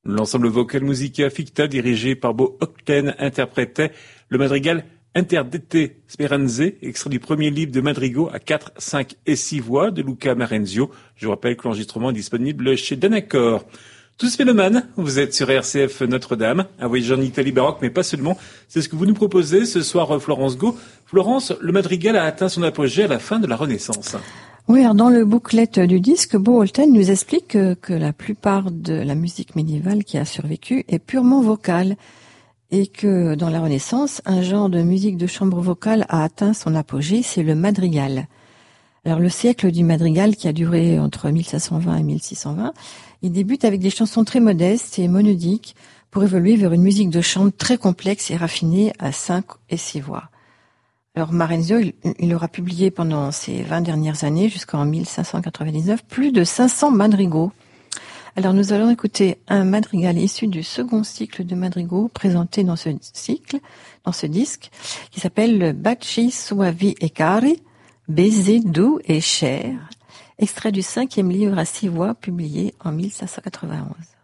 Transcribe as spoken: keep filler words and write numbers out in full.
L'ensemble vocal Musica Ficta, dirigé par Bo Octen, interprétait le madrigal Interdette Speranze, extrait du premier livre de madrigaux à quatre, cinq et six voix de Luca Marenzio. Je vous rappelle que l'enregistrement est disponible chez Danacor. Tous mélomanes, vous êtes sur R C F Notre-Dame, un voyage en Italie baroque, mais pas seulement. C'est ce que vous nous proposez ce soir, Florence Go. Florence, le madrigal a atteint son apogée à la fin de la Renaissance. Oui, alors dans le booklet du disque, Bo Octen nous explique que, que la plupart de la musique médiévale qui a survécu est purement vocale et que dans la Renaissance, un genre de musique de chambre vocale a atteint son apogée, c'est le madrigal. Alors le siècle du madrigal qui a duré entre mille cinq cent vingt et mille six cent vingt, il débute avec des chansons très modestes et monodiques pour évoluer vers une musique de chambre très complexe et raffinée à cinq et six voix. Alors Marenzio, il, il aura publié pendant ces vingt dernières années, jusqu'en mille cinq cent quatre-vingt-dix-neuf, plus de cinq cents madrigaux. Alors nous allons écouter un madrigal issu du second cycle de madrigaux présenté dans ce cycle, dans ce disque, qui s'appelle le Baci Suavi e Cari, Baiser doux et cher, extrait du cinquième livre à six voix publié en mille cinq cent quatre-vingt-onze.